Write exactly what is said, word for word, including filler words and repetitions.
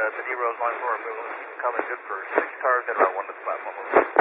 the D Rose line four removal is coming good for six cars and about one to the platform.